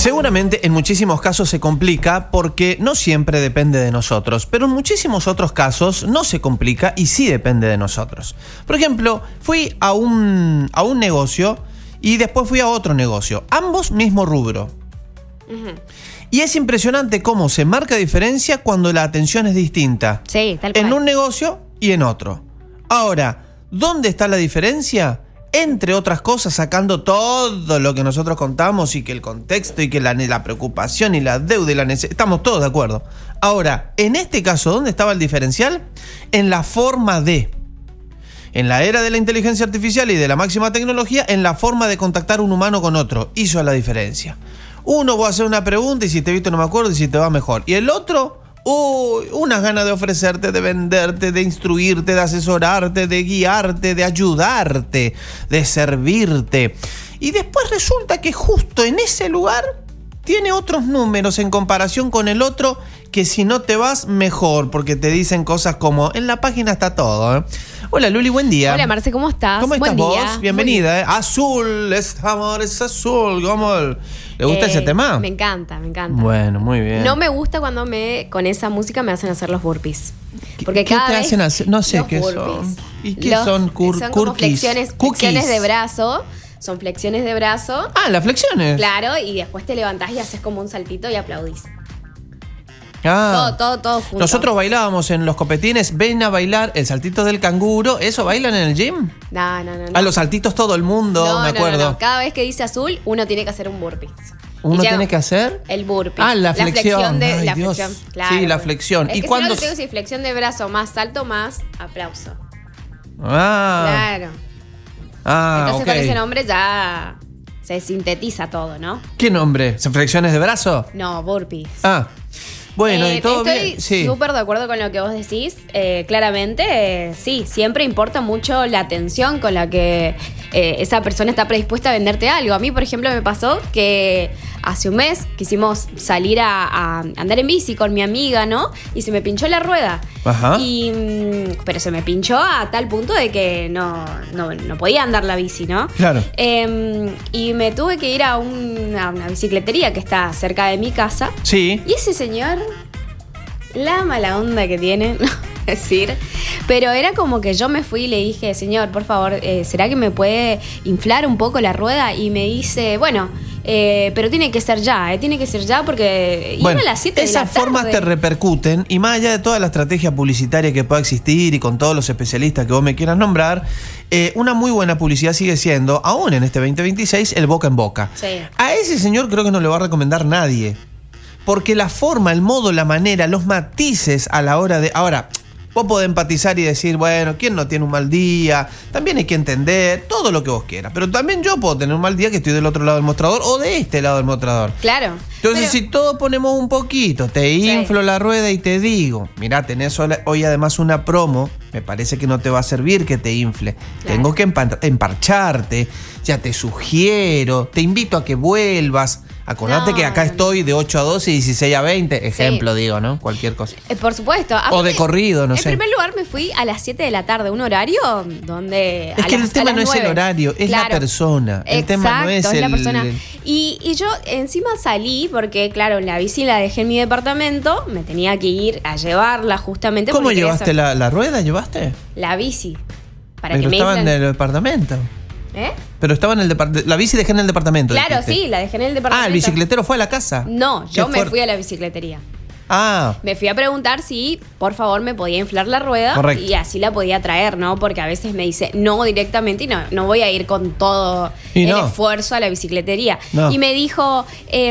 Seguramente en muchísimos casos se complica porque no siempre depende de nosotros, pero en muchísimos otros casos no se complica y sí depende de nosotros. Por ejemplo, fui a un negocio y después fui a otro negocio, ambos mismo rubro. Uh-huh. Y es impresionante cómo se marca diferencia cuando la atención es distinta. Sí, tal cual. En un negocio y en otro. Ahora, ¿dónde está la diferencia? Entre otras cosas, sacando todo lo que nosotros contamos y que el contexto y que la preocupación y la deuda y la necesidad, estamos todos de acuerdo. Ahora, en este caso, ¿dónde estaba el diferencial? En la forma de. En la era de la inteligencia artificial y de la máxima tecnología, en la forma de contactar un humano con otro. Hizo la diferencia. Uno va a hacer una pregunta y si te he visto no me acuerdo y si te va mejor. Y el otro, unas ganas de ofrecerte, de venderte, de instruirte, de asesorarte, de guiarte, de ayudarte, de servirte. Y después resulta que justo en ese lugar tiene otros números en comparación con el otro que si no te vas, mejor, porque te dicen cosas como, en la página está todo, ¿eh? Hola Luli, buen día. Hola Marce, ¿cómo estás? ¿Cómo estás vos? Día. Bienvenida, ¿eh? Azul, este amor es azul. ¿Cómo? ¿Le gusta ese tema? Me encanta. Bueno, muy bien. No me gusta cuando con esa música me hacen hacer los burpees. Porque ¿Qué cada te vez hacen hacer? No sé qué burpees. son. ¿Y qué son? Son como flexiones de brazo. Son flexiones de brazo. Ah, las flexiones. Claro, y después te levantás y haces como un saltito y aplaudís. Ah, todo junto. Nosotros bailábamos en los copetines. Ven a bailar el saltito del canguro. ¿Eso bailan en el gym? No. A los saltitos todo el mundo, me acuerdo. No. Cada vez que dice azul, uno tiene que hacer un burpee. ¿Uno tiene que hacer? El burpee. Ah, la flexión. Ay, la Dios. flexión. Claro. Sí, la flexión. Es ¿Y que cuándo? Si no tengo flexión de brazo más alto, más aplauso. Ah. Claro. Ah, entonces okay. Con ese nombre ya se sintetiza todo, ¿no? ¿Qué nombre? ¿Son flexiones de brazo? No, burpees. Ah. Bueno, ¿y todo bien? Estoy súper de acuerdo con lo que vos decís. Claramente, sí, siempre importa mucho la atención con la que esa persona está predispuesta a venderte algo. A mí, por ejemplo, me pasó que hace un mes quisimos salir a andar en bici con mi amiga, ¿no? Y se me pinchó la rueda. Ajá. Pero se me pinchó a tal punto de que no podía andar la bici, ¿no? Claro. Y me tuve que ir a una bicicletería que está cerca de mi casa. Sí. Y ese señor, la mala onda que tiene, no decir, pero era como que yo me fui y le dije, señor, por favor, ¿será que me puede inflar un poco la rueda? Y me dice, bueno, pero tiene que ser ya porque bueno, iba a las 7 de la tarde. Esas formas te repercuten y más allá de toda la estrategia publicitaria que pueda existir y con todos los especialistas que vos me quieras nombrar, una muy buena publicidad sigue siendo, aún en este 2026, el boca en boca. Sí. A ese señor creo que no le va a recomendar nadie. Porque la forma, el modo, la manera, los matices a la hora de... Ahora, vos podés empatizar y decir, bueno, ¿quién no tiene un mal día? También hay que entender todo lo que vos quieras. Pero también yo puedo tener un mal día que estoy del otro lado del mostrador o de este lado del mostrador. Claro. Entonces, si todos ponemos un poquito, te inflo la rueda y te digo, mirá, tenés hoy además una promo, me parece que no te va a servir que te infle. Claro. Tengo que emparcharte, ya te sugiero, te invito a que vuelvas. Acordate que acá estoy de 8 a 12 y 16 a 20, ejemplo, digo, ¿no? Cualquier cosa. Por supuesto. O de corrido, no sé. En primer lugar me fui a las 7 de la tarde, un horario donde... Es que el tema no es el horario, es la persona. El tema no es la persona. Y yo encima salí porque, claro, la bici la dejé en mi departamento, me tenía que ir a llevarla justamente. ¿Cómo llevaste la rueda? ¿Llevaste? La bici. Pero estaba en el departamento. Pero estaba en el departamento. La bici dejé en el departamento. Claro, dijiste. sí, la dejé en el departamento. Ah, ¿el bicicletero fue a la casa? No, yo me fui a la bicicletería. Ah. Me fui a preguntar si, por favor, me podía inflar la rueda. Correcto. Y así la podía traer, ¿no? Porque a veces me dice no directamente y no voy a ir con todo el esfuerzo a la bicicletería. No. Y me dijo,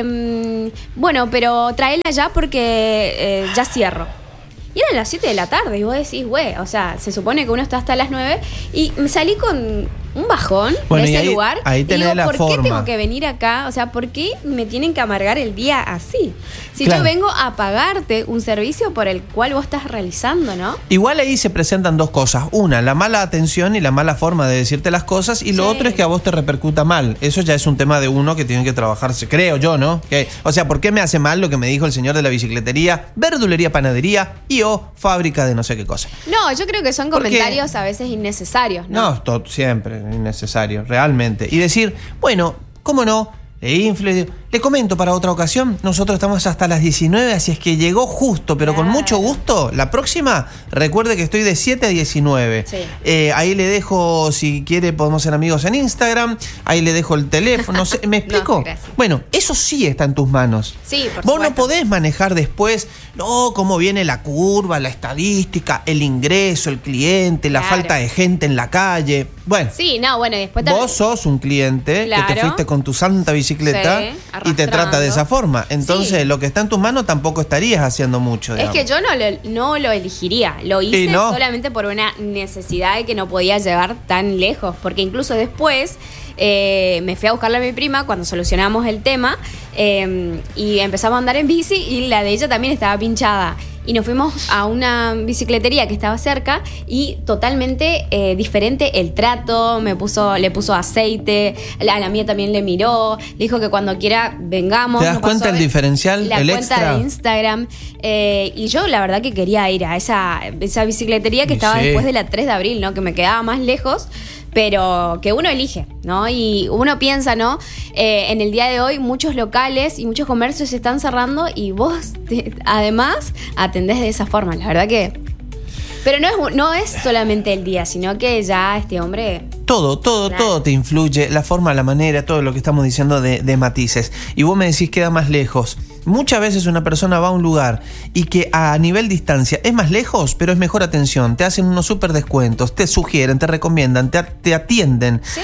bueno, pero tráela ya porque ya cierro. Y eran las 7 de la tarde y vos decís, güey, o sea, se supone que uno está hasta las 9 y me salí con un bajón de ese lugar. Ahí tenés y digo, ¿por qué tengo que venir acá? O sea, ¿por qué me tienen que amargar el día así? Si yo vengo a pagarte un servicio por el cual vos estás realizando, ¿no? Igual ahí se presentan dos cosas. Una, la mala atención y la mala forma de decirte las cosas. Y lo otro es que a vos te repercuta mal. Eso ya es un tema de uno que tiene que trabajarse, creo yo, ¿no? O sea, ¿por qué me hace mal lo que me dijo el señor de la bicicletería, verdulería, panadería y o fábrica de no sé qué cosa? No, yo creo que son comentarios a veces innecesarios, ¿no? No, siempre innecesario, realmente. Y decir, bueno, ¿cómo no? Le infle, Le comento para otra ocasión, nosotros estamos hasta las 19, así es que llegó justo, pero con mucho gusto. La próxima, recuerde que estoy de 7 a 19. Sí. Ahí le dejo, si quiere, podemos ser amigos en Instagram. Ahí le dejo el teléfono. ¿Me explico? No, bueno, eso sí está en tus manos. Sí, por Vos supuesto. No podés manejar después, cómo viene la curva, la estadística, el ingreso, el cliente, la falta de gente en la calle. Bueno. Sí, después vos sos un cliente que te fuiste con tu santa bicicleta y te trata de esa forma. Entonces, lo que está en tus manos tampoco estarías haciendo mucho, digamos. Es que yo no lo elegiría. Lo hice solamente por una necesidad de que no podía llevar tan lejos. Porque incluso después me fui a buscarle a mi prima cuando solucionamos el tema y empezamos a andar en bici y la de ella también estaba pinchada. Y nos fuimos a una bicicletería que estaba cerca y totalmente diferente el trato. Le puso aceite, a la mía también le miró, le dijo que cuando quiera vengamos. ¿Te das cuenta el diferencial, el extra? La cuenta de Instagram. Y yo la verdad que quería ir a esa bicicletería que estaba después de la 3 de abril, ¿no? Que me quedaba más lejos. Pero que uno elige, ¿no? Y uno piensa, ¿no? En el día de hoy muchos locales y muchos comercios se están cerrando y vos además atendés de esa forma. La verdad que... Pero no es solamente el día, sino que ya este hombre... Todo te influye, la forma, la manera, todo lo que estamos diciendo de matices. Y vos me decís queda más lejos. Muchas veces una persona va a un lugar y que a nivel distancia es más lejos, pero es mejor atención. Te hacen unos súper descuentos, te sugieren, te recomiendan, te atienden. Sí.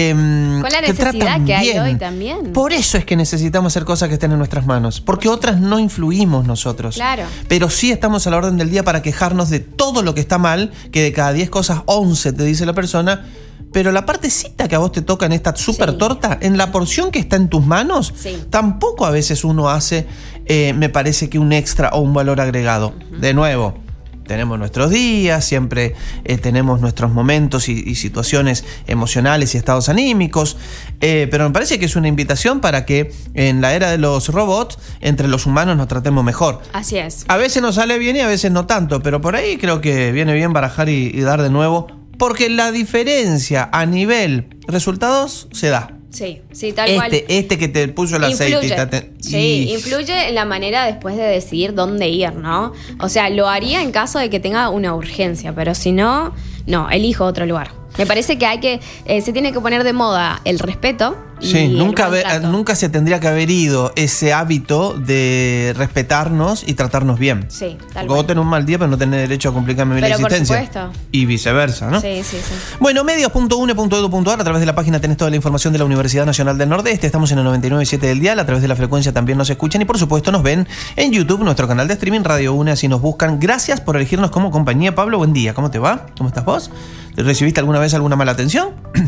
Con la necesidad que hay hoy también. Por eso es que necesitamos hacer cosas que estén en nuestras manos, porque otras no influimos nosotros. Claro. Pero sí estamos a la orden del día para quejarnos de todo lo que está mal, que de cada 10 cosas 11 te dice la persona. Pero la partecita que a vos te toca en esta super torta, en la porción que está en tus manos, tampoco a veces uno hace, me parece que un extra o un valor agregado. De nuevo, tenemos nuestros días, siempre tenemos nuestros momentos y situaciones emocionales y estados anímicos, pero me parece que es una invitación para que en la era de los robots, entre los humanos nos tratemos mejor. Así es. A veces nos sale bien y a veces no tanto, pero por ahí creo que viene bien barajar y dar de nuevo. Porque la diferencia a nivel resultados se da. Sí, tal cual. Este que te puso el aceite. Influye en la manera después de decidir dónde ir, ¿no? O sea, lo haría en caso de que tenga una urgencia, pero si no, elijo otro lugar. Me parece que se tiene que poner de moda el respeto. Sí, nunca se tendría que haber ido ese hábito de respetarnos y tratarnos bien. Sí, tal Porque vos tenés un mal día, pero no tenés derecho a complicarme la existencia. Por supuesto. Y viceversa, ¿no? Sí. Bueno, medios.une.edu.ar, a través de la página tenés toda la información de la Universidad Nacional del Nordeste. Estamos en el 99.7 del dial, a través de la frecuencia también nos escuchan y por supuesto nos ven en YouTube, nuestro canal de streaming Radio UNE, así nos buscan. Gracias por elegirnos como compañía. Pablo, buen día. ¿Cómo te va? ¿Cómo estás vos? ¿Recibiste alguna vez alguna mala atención?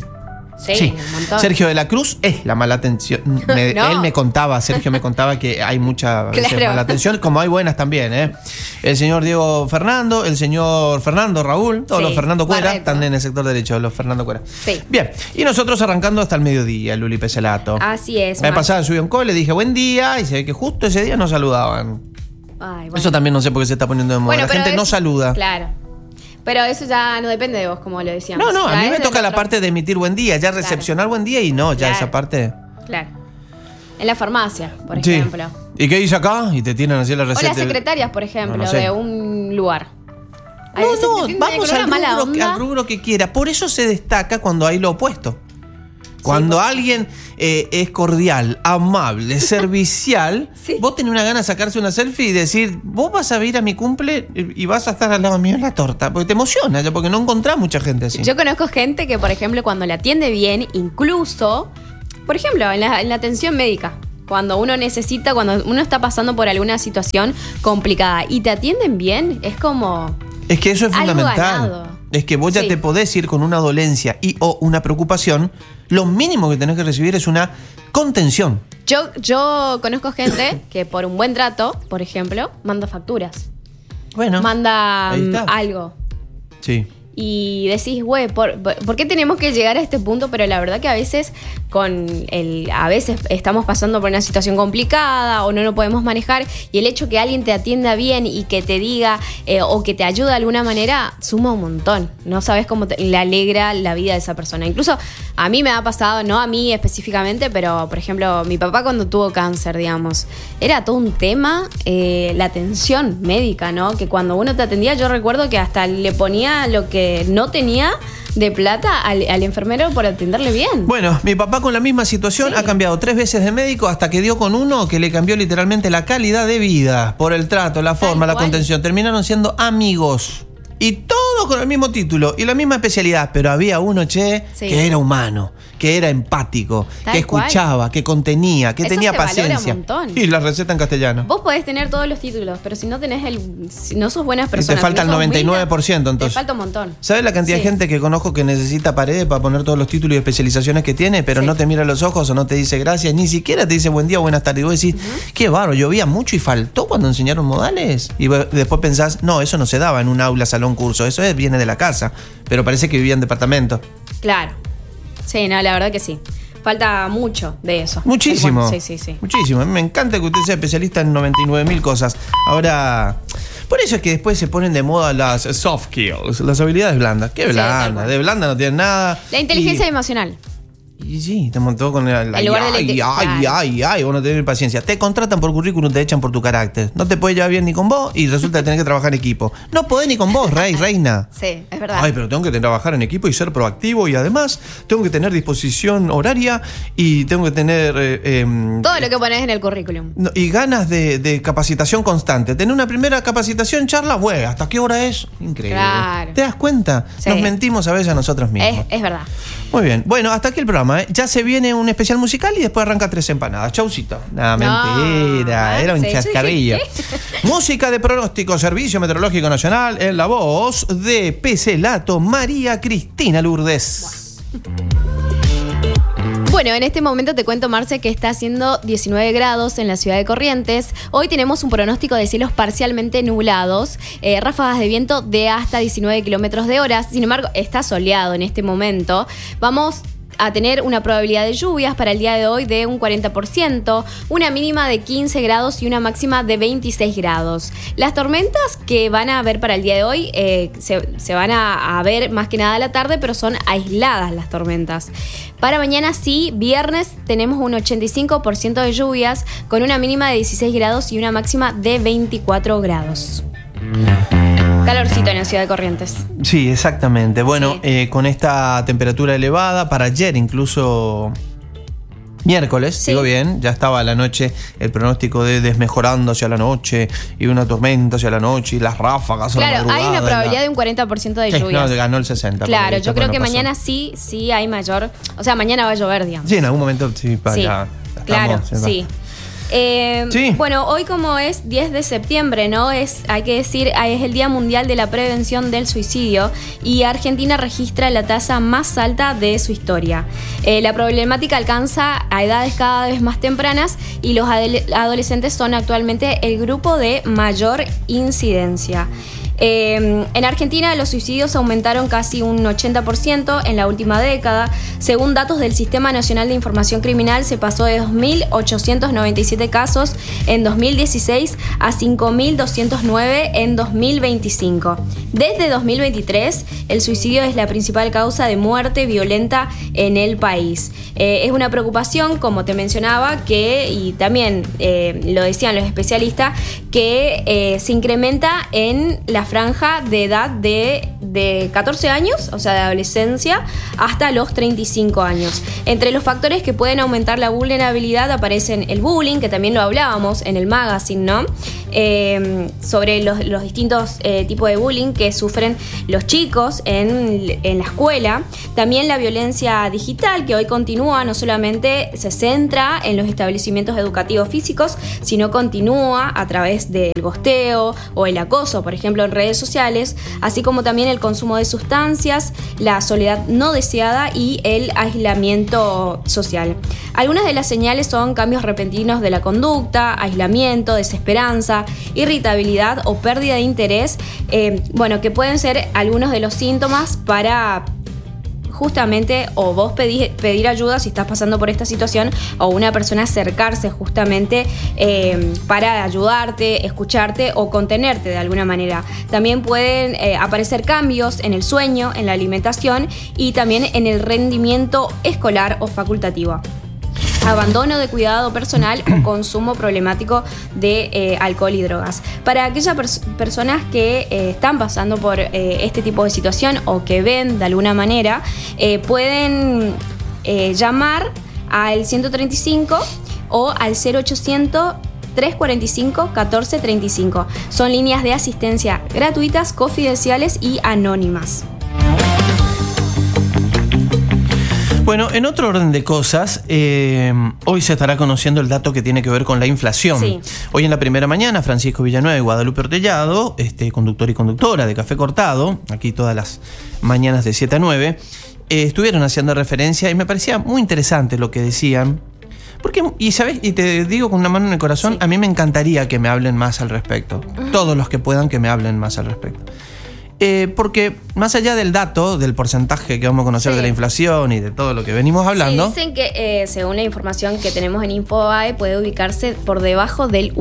Sí, un montón. Sergio de la Cruz es la mala atención. Sergio me contaba que hay mucha mala atención, como hay buenas también, ¿eh? El señor Diego Fernando, el señor Fernando Raúl, todos los Fernando Cuera están en el sector derecho, los Fernando Cuera. Sí. Bien, y nosotros arrancando hasta el mediodía, Luli Peselato. Así es. La vez pasada subí un call, le dije buen día, y se ve que justo ese día nos saludaban. Ay, bueno. Eso también no sé por qué se está poniendo de moda. La gente no saluda. Claro. Pero eso ya no depende de vos, como lo decíamos. No, a mí me toca la parte de emitir buen día, ya recepcionar buen día y esa parte. Claro. En la farmacia, por ejemplo. ¿Y qué dice acá? Y te tienen así la receta. O las secretarias, por ejemplo, de un lugar. Vamos al rubro que quiera. Por eso se destaca cuando hay lo opuesto. Cuando alguien es cordial, amable, servicial, vos tenés una gana de sacarse una selfie y decir, vos vas a ir a mi cumple y vas a estar al lado mío en la torta. Porque te emociona, porque no encontrás mucha gente así. Yo conozco gente que, por ejemplo, cuando la atiende bien, incluso, por ejemplo, en la atención médica, cuando uno está pasando por alguna situación complicada y te atienden bien, es como... Es que eso es fundamental. Ganado. Es que vos ya te podés ir con una dolencia o una preocupación. Lo mínimo que tenés que recibir es una contención. Yo conozco gente que por un buen trato, por ejemplo, manda facturas. Bueno. Manda algo. Sí. y decís, güey, ¿por qué tenemos que llegar a este punto? Pero la verdad que a veces estamos pasando por una situación complicada o no lo podemos manejar, y el hecho que alguien te atienda bien y que te diga o que te ayude de alguna manera suma un montón. No sabes cómo le alegra la vida de esa persona. Incluso a mí me ha pasado, no a mí específicamente, pero por ejemplo mi papá cuando tuvo cáncer, digamos, era todo un tema la atención médica, ¿no? Que cuando uno te atendía, yo recuerdo que hasta le ponía lo que no tenía de plata al enfermero por atenderle bien. Bueno, mi papá con la misma situación ha cambiado 3 veces de médico hasta que dio con uno que le cambió literalmente la calidad de vida por el trato, la forma, la contención. Terminaron siendo amigos. Y todos con el mismo título y la misma especialidad, pero había uno, que era humano, que era empático, que escuchaba, que contenía, que tenía paciencia. Y la receta en castellano. Vos podés tener todos los títulos, pero si no tenés si no sos buenas personas, te falta el 99%, entonces. Te falta un montón. ¿Sabes la cantidad de gente que conozco que necesita paredes para poner todos los títulos y especializaciones que tiene, pero no te mira a los ojos o no te dice gracias, ni siquiera te dice buen día o buenas tardes? Y vos decís, qué bárbaro, llovía mucho y faltó cuando enseñaron modales. Y después pensás, no, eso no se daba en un aula, salón, curso, eso viene de la casa, pero parece que vivía en departamento. Claro. Sí, no, la verdad que sí. Falta mucho de eso. Muchísimo. Sí. Muchísimo. Me encanta que usted sea especialista en 99.000 cosas. Ahora, por eso es que después se ponen de moda las soft skills, las habilidades blandas. ¿Qué blanda? De blanda no tienen nada. La inteligencia emocional. Y sí, te montó con vos no tenés paciencia. Te contratan por currículum, te echan por tu carácter. No te puedes llevar bien ni con vos y resulta que tenés que trabajar en equipo. No podés ni con vos, reina. Sí, es verdad. Pero tengo que trabajar en equipo y ser proactivo, y además tengo que tener disposición horaria y tengo que tener todo lo que pones en el currículum. Y ganas de capacitación constante. Tener una primera capacitación, charla, ¿hasta qué hora es? Increíble. Claro. ¿Te das cuenta? Sí. Nos mentimos a veces a nosotros mismos. Es verdad. Muy bien. Bueno, hasta aquí el programa. Ya se viene un especial musical y después arranca 3 empanadas. Chaucito. Mentira. Era un chascarrillo. Música de pronóstico, Servicio Meteorológico Nacional, en la voz de PC Lato, María Cristina Lourdes. Bueno, en este momento te cuento, Marce, que está haciendo 19 grados en la ciudad de Corrientes. Hoy tenemos un pronóstico de cielos parcialmente nublados, ráfagas de viento de hasta 19 kilómetros de hora. Sin embargo, está soleado en este momento. Vamos a tener una probabilidad de lluvias para el día de hoy de un 40%, una mínima de 15 grados y una máxima de 26 grados. Las tormentas que van a haber para el día de hoy se van a ver más que nada a la tarde, pero son aisladas las tormentas. Para mañana sí, viernes, tenemos un 85% de lluvias con una mínima de 16 grados y una máxima de 24 grados. Calorcito en la ciudad de Corrientes. Sí, exactamente. Bueno, con esta temperatura elevada, para ayer incluso miércoles, digo bien, ya estaba a la noche el pronóstico de desmejorando hacia la noche y una tormenta hacia la noche y las ráfagas. Claro, hay una probabilidad de un 40% de lluvias. No, ganó el 60%. Claro, yo creo que mañana sí hay mayor. O sea, mañana va a llover, digamos. Sí, en algún momento sí. Ya claro, sí. Bueno, hoy como es 10 de septiembre, ¿no? Hay que decir, es el Día Mundial de la Prevención del Suicidio y Argentina registra la tasa más alta de su historia. La problemática alcanza a edades cada vez más tempranas y los adolescentes son actualmente el grupo de mayor incidencia. En Argentina los suicidios aumentaron casi un 80% en la última década. Según datos del Sistema Nacional de Información Criminal, se pasó de 2.897 casos en 2016 a 5.209 en 2025. Desde 2023, el suicidio es la principal causa de muerte violenta en el país. Es una preocupación, como te mencionaba, y también lo decían los especialistas, que se incrementa en la franja de edad de 14 años, o sea, de adolescencia, hasta los 35 años. Entre los factores que pueden aumentar la vulnerabilidad aparecen el bullying, que también lo hablábamos en el magazine, ¿no? Sobre los distintos tipos de bullying que sufren los chicos en la escuela. También la violencia digital, que hoy continúa, no solamente se centra en los establecimientos educativos físicos, sino continúa a través del gosteo o el acoso, por ejemplo, en redes sociales, así como también el consumo de sustancias, la soledad no deseada y el aislamiento social. Algunas de las señales son cambios repentinos de la conducta, aislamiento, desesperanza, angustia, irritabilidad o pérdida de interés, que pueden ser algunos de los síntomas para justamente o vos pedir ayuda si estás pasando por esta situación, o una persona acercarse justamente para ayudarte, escucharte o contenerte de alguna manera. También pueden aparecer cambios en el sueño, en la alimentación y también en el rendimiento escolar o facultativo. Abandono de cuidado personal o consumo problemático de alcohol y drogas. Para aquellas personas que están pasando por este tipo de situación o que ven de alguna manera, pueden llamar al 135 o al 0800 345 1435. Son líneas de asistencia gratuitas, confidenciales y anónimas. Bueno, en otro orden de cosas, hoy se estará conociendo el dato que tiene que ver con la inflación. Sí. Hoy en la primera mañana, Francisco Villanueva y Guadalupe Ortellado, conductor y conductora de Café Cortado, aquí todas las mañanas de 7 a 9, estuvieron haciendo referencia y me parecía muy interesante lo que decían. Porque, ¿sabes? Y te digo con una mano en el corazón, sí, a mí me encantaría que me hablen más al respecto. Todos los que puedan que me hablen más al respecto. Porque más allá del dato, del porcentaje que vamos a conocer, sí, de la inflación y de todo lo que venimos hablando, sí, dicen que según la información que tenemos en Infobae puede ubicarse por debajo del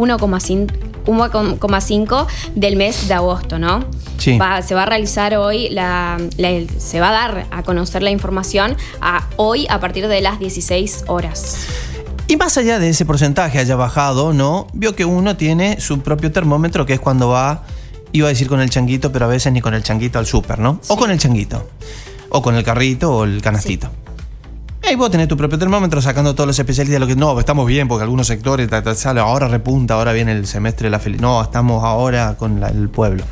1,5 del mes de agosto, ¿no? Sí. Se va a realizar hoy, se va a dar a conocer la información hoy a partir de las 16 horas. Y más allá de ese porcentaje haya bajado, ¿no? Vio que uno tiene su propio termómetro, que es cuando va... Iba a decir con el changuito, pero a veces ni con el changuito al súper, ¿no? Sí. O con el changuito. O con el carrito o el canastito. Sí. Y vos tenés tu propio termómetro sacando todos los especialistas de lo que... No, estamos bien porque algunos sectores... ahora repunta, ahora viene el semestre de la felicidad. No, estamos ahora con el pueblo.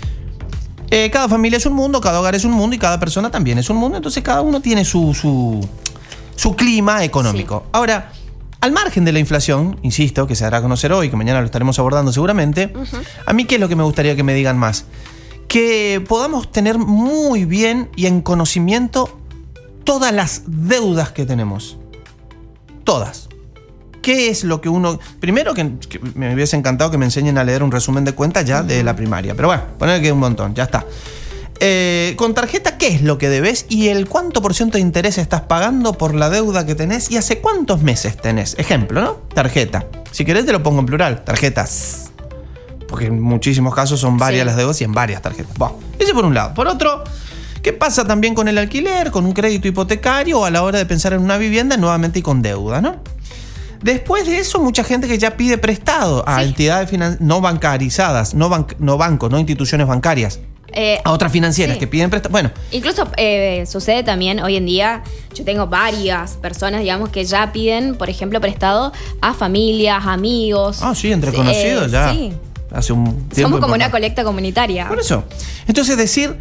Cada familia es un mundo, cada hogar es un mundo y cada persona también es un mundo. Entonces cada uno tiene su clima económico. Sí. Ahora... Al margen de la inflación, insisto, que se dará a conocer hoy, que mañana lo estaremos abordando seguramente, a mí ¿qué es lo que me gustaría que me digan más? Que podamos tener muy bien y en conocimiento todas las deudas que tenemos. Todas. ¿Qué es lo que uno...? Primero que me hubiese encantado que me enseñen a leer un resumen de cuentas ya de la primaria. Pero bueno, poner que un montón, ya está. Con tarjeta, ¿qué es lo que debes? Y el cuánto por ciento de interés estás pagando por la deuda que tenés y hace cuántos meses tenés. Ejemplo, ¿no? Tarjeta. Si querés te lo pongo en plural. Tarjetas. Porque en muchísimos casos son varias, sí, las deudas y en varias tarjetas. Bueno, ese por un lado. Por otro, ¿qué pasa también con el alquiler, con un crédito hipotecario o a la hora de pensar en una vivienda nuevamente y con deuda, ¿no? Después de eso, mucha gente que ya pide prestado a entidades no bancarizadas, no bancos, no instituciones bancarias. A otras financieras, sí, que piden prestado. Bueno. Incluso sucede también hoy en día, yo tengo varias personas, digamos, que ya piden, por ejemplo, prestado a familias, amigos. Ah, sí, entre conocidos ya. Sí. Hace un tiempo. Somos como una colecta comunitaria. Por eso. Entonces decir,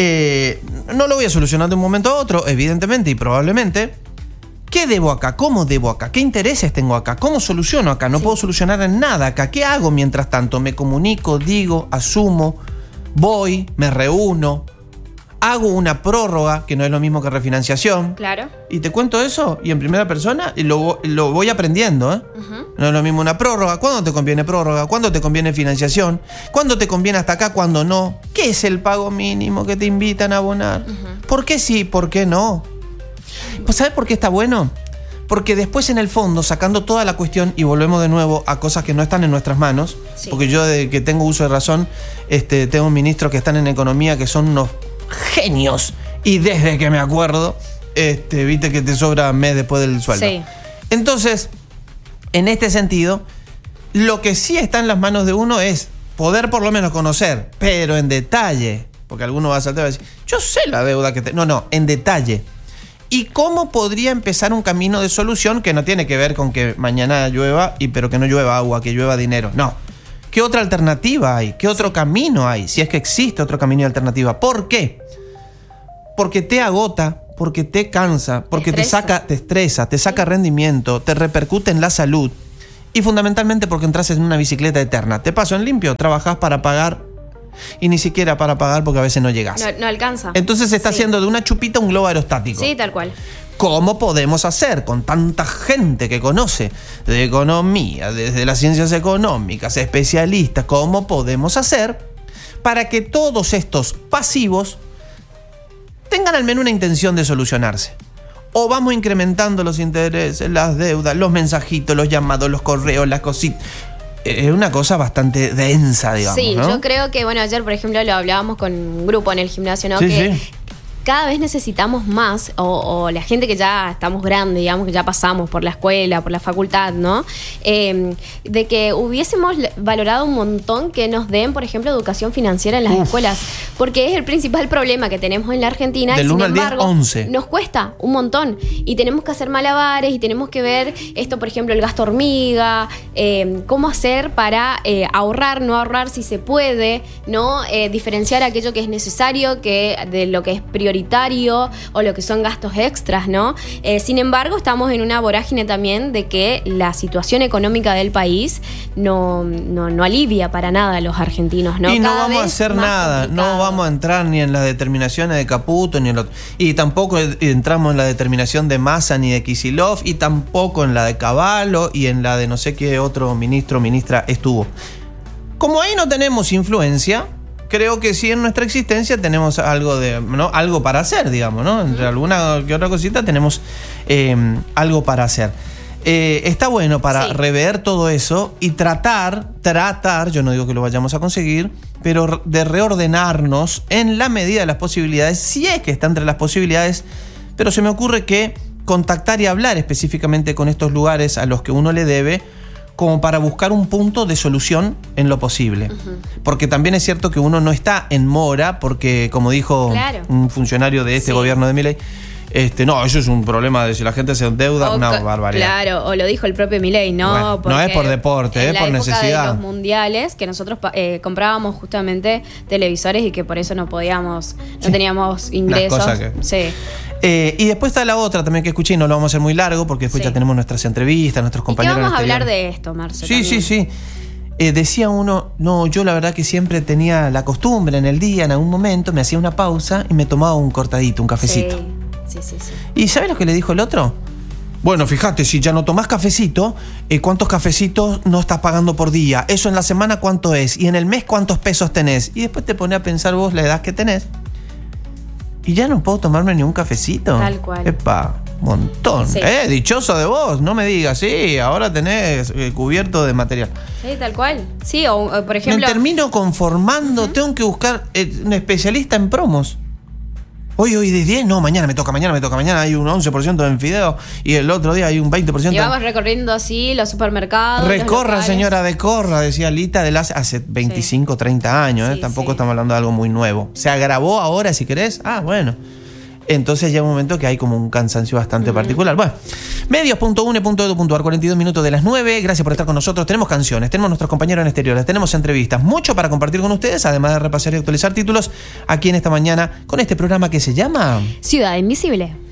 no lo voy a solucionar de un momento a otro, evidentemente y probablemente. ¿Qué debo acá? ¿Cómo debo acá? ¿Qué intereses tengo acá? ¿Cómo soluciono acá? No puedo solucionar en nada acá. ¿Qué hago mientras tanto? Me comunico, digo, asumo. Voy, me reúno, hago una prórroga, que no es lo mismo que refinanciación. Claro. Y te cuento eso, y en primera persona, y lo voy aprendiendo, ¿eh? No es lo mismo una prórroga. ¿Cuándo te conviene prórroga? ¿Cuándo te conviene financiación? ¿Cuándo te conviene hasta acá? ¿Cuándo no? ¿Qué es el pago mínimo que te invitan a abonar? ¿Por qué sí? ¿Por qué no? Pues ¿sabes por qué está bueno? Porque después en el fondo, sacando toda la cuestión, y volvemos de nuevo a cosas que no están en nuestras manos, sí, porque yo desde que tengo uso de razón, tengo ministros que están en economía que son unos genios, y desde que me acuerdo, viste que te sobra mes después del sueldo. Sí. Entonces, en este sentido, lo que sí está en las manos de uno es poder por lo menos conocer, pero en detalle, porque alguno va a saltar y va a decir, yo sé la deuda que tengo. No, en detalle. ¿Y cómo podría empezar un camino de solución que no tiene que ver con que mañana llueva, pero que no llueva agua, que llueva dinero? No. ¿Qué otra alternativa hay? ¿Qué otro camino hay? Si es que existe otro camino y alternativa. ¿Por qué? Porque te agota, porque te cansa, porque te estresa, te saca rendimiento, te repercute en la salud y fundamentalmente porque entras en una bicicleta eterna. Te paso en limpio, trabajás para pagar y ni siquiera para pagar porque a veces no llegás. No alcanza. Entonces se está haciendo de una chupita un globo aerostático. Sí, tal cual. ¿Cómo podemos hacer con tanta gente que conoce de economía, desde las ciencias económicas, especialistas? ¿Cómo podemos hacer para que todos estos pasivos tengan al menos una intención de solucionarse? O vamos incrementando los intereses, las deudas, los mensajitos, los llamados, los correos, las cositas. Es una cosa bastante densa, digamos. Sí, ¿no? Yo creo que, ayer, por ejemplo, lo hablábamos con un grupo en el gimnasio, ¿no? Sí, que sí. cada vez necesitamos más, o la gente que ya estamos grandes, digamos, que ya pasamos por la escuela, por la facultad, ¿no? De que hubiésemos valorado un montón que nos den, por ejemplo, educación financiera en las escuelas, porque es el principal problema que tenemos en la Argentina. Del 1 al 10, 11. Nos cuesta un montón y tenemos que hacer malabares y tenemos que ver esto, por ejemplo, el gasto hormiga, cómo hacer para ahorrar, no ahorrar si se puede, ¿no? Diferenciar aquello que es necesario de lo que es prioritario o lo que son gastos extras, ¿no? Sin embargo, estamos en una vorágine también de que la situación económica del país no alivia para nada a los argentinos, ¿no? Y no Cada vamos a vez hacer más nada, complicado. no vamos a entrar ni en las determinaciones de Caputo ni en lo otro. Y tampoco entramos en la determinación de Massa ni de Kicillof, y tampoco en la de Cavallo y en la de no sé qué otro ministro o ministra estuvo. Como ahí no tenemos influencia, creo que sí en nuestra existencia tenemos algo algo para hacer, digamos, ¿no? Entre alguna que otra cosita tenemos algo para hacer. Está bueno para rever todo eso y tratar, yo no digo que lo vayamos a conseguir, pero de reordenarnos en la medida de las posibilidades, si es que está entre las posibilidades, pero se me ocurre que contactar y hablar específicamente con estos lugares a los que uno le debe, como para buscar un punto de solución en lo posible. Porque también es cierto que uno no está en mora, porque como dijo un funcionario de este gobierno de Milei, no, eso es un problema de si la gente se endeuda, una barbaridad. Claro, o lo dijo el propio Milei, ¿no? Bueno, no es por deporte, es por necesidad. De los mundiales, que nosotros comprábamos justamente televisores y que por eso no podíamos, no teníamos ingresos. Y después está la otra también que escuché, y no lo vamos a hacer muy largo porque después ya tenemos nuestras entrevistas, nuestros compañeros. ¿Y qué vamos a hablar de esto, Marce? Sí. Decía uno, yo la verdad que siempre tenía la costumbre en el día, en algún momento, me hacía una pausa y me tomaba un cortadito, un cafecito. Sí. ¿Y sabes lo que le dijo el otro? Bueno, fíjate, si ya no tomás cafecito, ¿cuántos cafecitos no estás pagando por día? Eso en la semana, ¿cuánto es? Y en el mes, ¿cuántos pesos tenés? Y después te pone a pensar vos la edad que tenés. Y ya no puedo tomarme ni un cafecito. Tal cual. Epa, montón. Sí. Dichoso de vos, no me digas, sí, ahora tenés cubierto de material. Sí, tal cual. Sí, o por ejemplo... Me termino conformando, tengo que buscar un especialista en promos. Hoy de 10, no, mañana me toca, mañana hay un 11% en fideo y el otro día hay un 20%. Y vamos recorriendo así los supermercados. Recorra, señora, decorra, decía Lita de las hace 25, 30 años, tampoco estamos hablando de algo muy nuevo. Se agravó ahora, si querés, bueno. Entonces llega un momento que hay como un cansancio bastante particular. Bueno, medios.une.edu.ar, 42 minutos de las 9. Gracias por estar con nosotros. Tenemos canciones, tenemos nuestros compañeros en exteriores, tenemos entrevistas, mucho para compartir con ustedes, además de repasar y actualizar títulos aquí en esta mañana con este programa que se llama Ciudad Invisible.